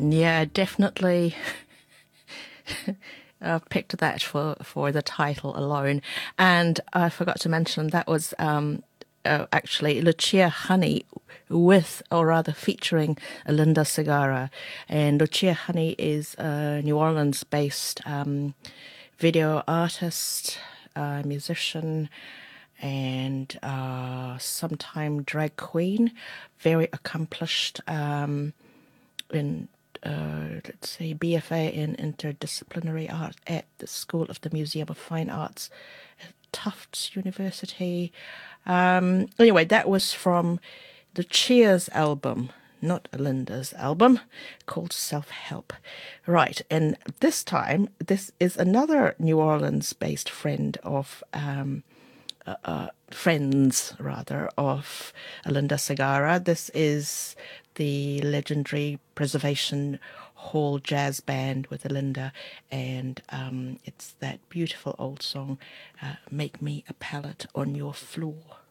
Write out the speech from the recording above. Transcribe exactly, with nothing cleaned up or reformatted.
Yeah, definitely. I picked that for for the title alone, and I forgot to mention that was um, uh, actually Lucia Honey with, or rather featuring, Linda Segarra. And Lucia Honey is a New Orleans-based um, video artist, uh, musician, and uh, sometime drag queen. Very accomplished. Um, in uh, let's say B F A in interdisciplinary art at the School of the Museum of Fine Arts at Tufts University. Um, anyway, that was from the Cheers album, not Linda's album, called Self Help. Right, and this time, this is another New Orleans based friend of. Um, friends rather of Linda Segarra. This is the legendary Preservation Hall Jazz Band with Linda, and um, it's that beautiful old song, uh, Make Me a Pallet on Your Floor.